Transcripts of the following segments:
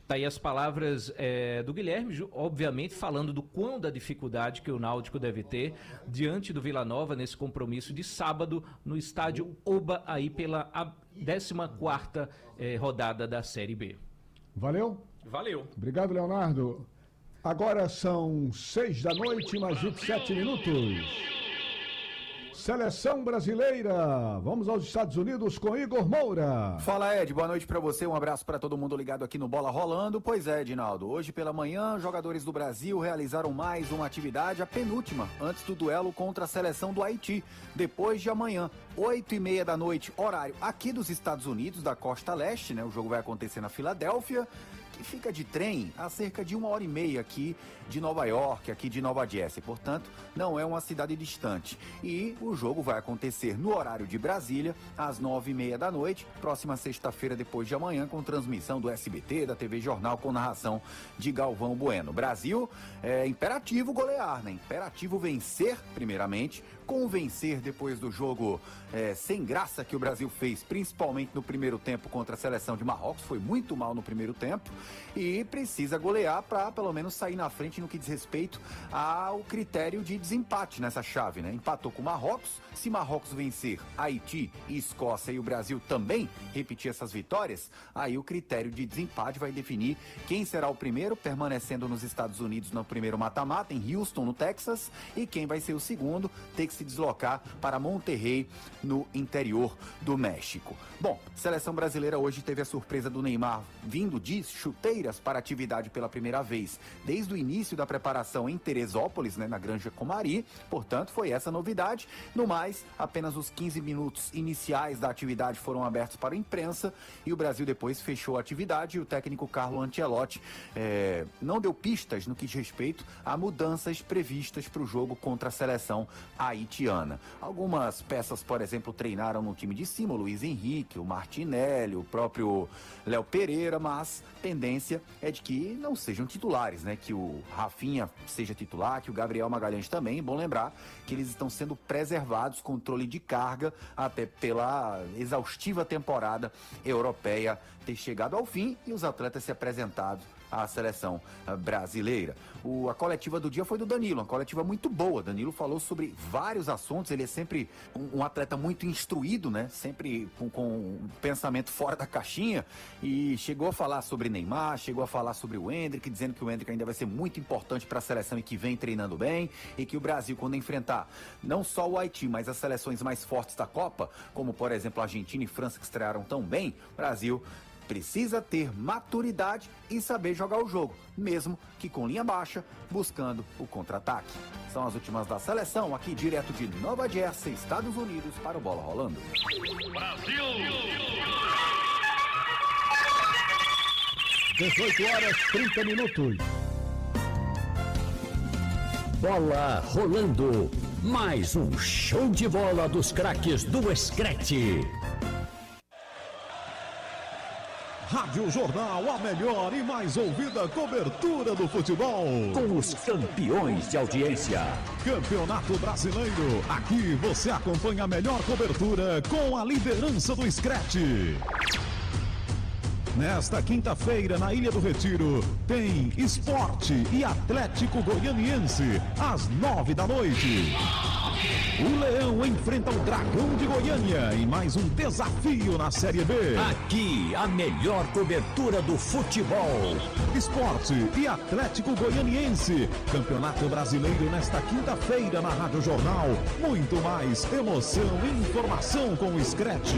Tá aí as palavras do Guilherme, obviamente falando do quão da dificuldade que o Náutico deve ter diante do Vila Nova nesse compromisso de sábado no estádio Oba, aí pela 14ª rodada da Série B. Valeu? Valeu. Obrigado, Leonardo. Agora são 6 da noite, mais 27 minutos. Seleção brasileira, vamos aos Estados Unidos com Igor Moura. Fala, Ed, boa noite pra você, um abraço pra todo mundo ligado aqui no Bola Rolando. Pois é, Edinaldo, hoje pela manhã, jogadores do Brasil realizaram mais uma atividade, a penúltima, antes do duelo contra a seleção do Haiti. Depois de amanhã, 8h30 da noite, horário aqui dos Estados Unidos, da costa leste, né? O jogo vai acontecer na Filadélfia, que fica de trem a cerca de 1h30 aqui de Nova York, aqui de Nova Jersey. Portanto, não é uma cidade distante. E o jogo vai acontecer no horário de Brasília, às 9h30 da noite, próxima sexta-feira, depois de amanhã, com transmissão do SBT, da TV Jornal, com narração de Galvão Bueno. Brasil, é imperativo golear, né? Imperativo vencer, primeiramente, convencer depois do jogo sem graça que o Brasil fez, principalmente no primeiro tempo contra a seleção de Marrocos. Foi muito mal no primeiro tempo. E precisa golear para pelo menos sair na frente no que diz respeito ao critério de desempate nessa chave, né? Empatou com Marrocos. Se Marrocos vencer Haiti e Escócia e o Brasil também repetir essas vitórias, aí o critério de desempate vai definir quem será o primeiro, permanecendo nos Estados Unidos no primeiro mata-mata, em Houston, no Texas, e quem vai ser o segundo, ter que se deslocar para Monterrey, no interior do México. Bom, seleção brasileira hoje teve a surpresa do Neymar vindo de chuteiras para atividade pela primeira vez desde o início da preparação em Teresópolis, né, na Granja Comari. Portanto, foi essa novidade. No mais, apenas os 15 minutos iniciais da atividade foram abertos para a imprensa e o Brasil depois fechou a atividade e o técnico Carlo Ancelotti não deu pistas no que diz respeito a mudanças previstas para o jogo contra a seleção haitiana. Algumas peças, por exemplo, treinaram no time de cima, o Luiz Henrique, o Martinelli, o próprio Léo Pereira, mas tendência é de que não sejam titulares, né? Que o Rafinha seja titular, que o Gabriel Magalhães também. Bom lembrar que eles estão sendo preservados, controle de carga, até pela exaustiva temporada europeia ter chegado ao fim e os atletas se apresentados à seleção brasileira. A coletiva do dia foi do Danilo, uma coletiva muito boa. Danilo falou sobre vários assuntos, ele é sempre um atleta muito instruído, né? Sempre com um pensamento fora da caixinha, e chegou a falar sobre Neymar, chegou a falar sobre o Endrick, dizendo que o Endrick ainda vai ser muito importante para a seleção e que vem treinando bem, e que o Brasil, quando enfrentar não só o Haiti, mas as seleções mais fortes da Copa, como por exemplo a Argentina e França, que estrearam tão bem, Brasil precisa ter maturidade e saber jogar o jogo, mesmo que com linha baixa, buscando o contra-ataque. São as últimas da seleção, aqui direto de Nova Jersey, Estados Unidos, para o Bola Rolando. Brasil! 18h30. Bola rolando. Mais um show de bola dos craques do Screte. Rádio Jornal, a melhor e mais ouvida cobertura do futebol. Com os campeões de audiência. Campeonato Brasileiro. Aqui você acompanha a melhor cobertura com a liderança do Screte. Nesta quinta-feira, na Ilha do Retiro, tem Sport e Atlético Goianiense, às 9 da noite. O Leão enfrenta o Dragão de Goiânia em mais um desafio na Série B. Aqui, a melhor cobertura do futebol. Esporte e Atlético Goianiense. Campeonato Brasileiro nesta quinta-feira na Rádio Jornal. Muito mais emoção e informação com o Screte.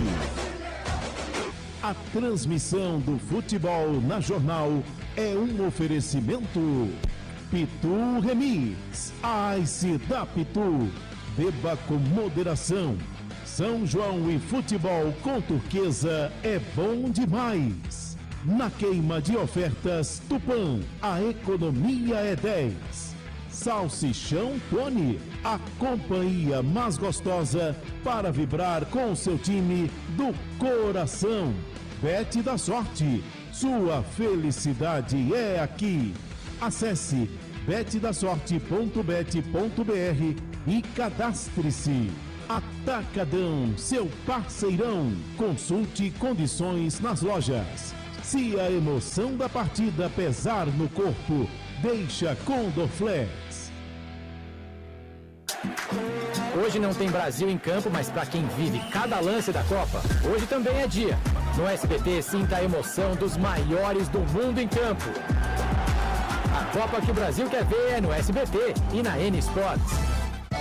A transmissão do futebol na Jornal é um oferecimento Pitu Remix. Ice da Pitu. Beba com moderação. São João e futebol com Turquesa é bom demais. Na queima de ofertas Tupã, a economia é 10. Salsichão Tony, a companhia mais gostosa para vibrar com seu time do coração. Bet da Sorte, sua felicidade é aqui. Acesse betdasorte.bet.br e cadastre-se. Atacadão, seu parceirão. Consulte condições nas lojas. Se a emoção da partida pesar no corpo, deixa com Dorflex. Hoje não tem Brasil em campo, mas para quem vive cada lance da Copa, hoje também é dia. No SBT, sinta a emoção dos maiores do mundo em campo. A Copa que o Brasil quer ver é no SBT e na N Sports.